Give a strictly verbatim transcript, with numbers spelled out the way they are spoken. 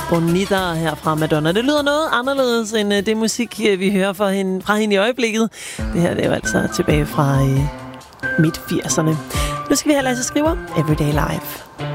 Bonita her fra Madonna. Det lyder noget anderledes end det musik, vi hører fra hende, fra hende i øjeblikket. Det her det er jo altså tilbage fra øh, midt firserne. Nu skal vi have Lasse Skriver, Everyday Life.